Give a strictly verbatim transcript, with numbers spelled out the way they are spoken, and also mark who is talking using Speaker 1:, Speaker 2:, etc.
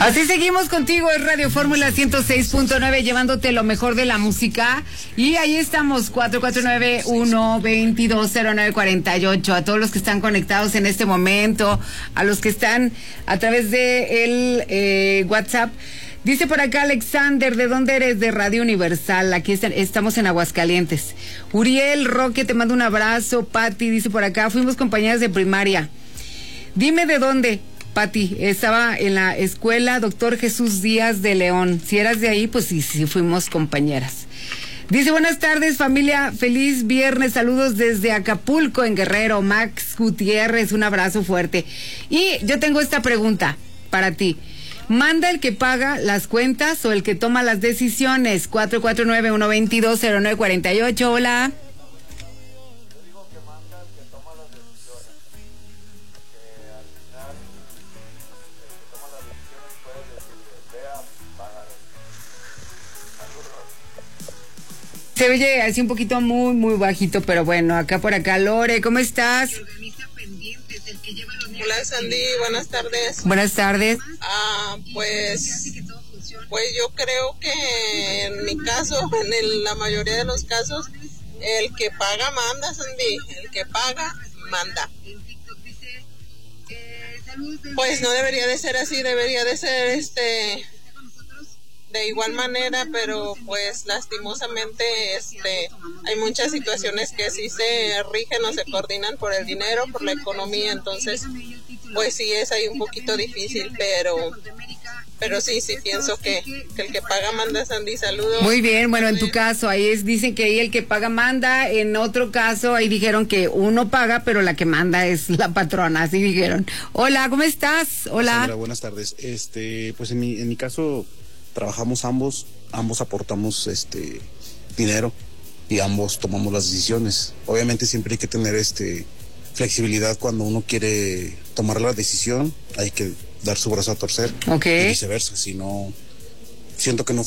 Speaker 1: Así seguimos contigo, es Radio Fórmula ciento seis punto nueve, llevándote lo mejor de la música. Y ahí estamos, cuatro cuatro nueve, uno dos dos, cero nueve cuatro ocho. A todos los que están conectados en este momento, a los que están a través de el eh, WhatsApp. Dice por acá Alexander, ¿de dónde eres? De Radio Universal, aquí está, estamos en Aguascalientes. Uriel Roque, te mando un abrazo. Pati dice por acá, fuimos compañeras de primaria. Dime de dónde, Pati. Estaba en la escuela Doctor Jesús Díaz de León. Si eras de ahí, pues sí, sí fuimos compañeras. Dice, buenas tardes familia, feliz viernes, saludos desde Acapulco en Guerrero. Max Gutiérrez, un abrazo fuerte. Y yo tengo esta pregunta para ti. ¿Manda el que paga las cuentas o el que toma las decisiones? cuatro cuatro nueve, uno dos dos, cero nueve cuatro ocho, hola.
Speaker 2: Yo digo que manda el que toma las decisiones, porque al final el que toma las decisiones puede decirle, ve a pagar.
Speaker 1: Se oye así un poquito muy, muy bajito, pero bueno, acá por acá. Lore, ¿cómo estás?
Speaker 3: Hola Sandy, buenas tardes.
Speaker 1: Buenas tardes.
Speaker 3: Ah, pues, pues yo creo que en mi caso, en el, la mayoría de los casos, el que paga manda, Sandy, el que paga manda. Pues no debería de ser así, debería de ser este de igual manera, pero pues lastimosamente este hay muchas situaciones que sí se rigen o se coordinan por el dinero, por la economía, entonces pues sí es ahí un poquito difícil, pero pero sí, sí pienso que, que el que paga manda, Sandy, saludos.
Speaker 1: Muy bien, bueno, en tu caso, ahí es, dicen que ahí el que paga manda, en otro caso, ahí dijeron que uno paga, pero la que manda es la patrona, así dijeron. Hola, ¿cómo estás? Hola.
Speaker 4: Sandra, buenas tardes. Este, pues en mi, en mi caso, trabajamos ambos, ambos aportamos este dinero y ambos tomamos las decisiones. Obviamente siempre hay que tener este flexibilidad cuando uno quiere tomar la decisión, hay que dar su brazo a torcer.
Speaker 1: Okay.
Speaker 4: Y viceversa, si no, siento que no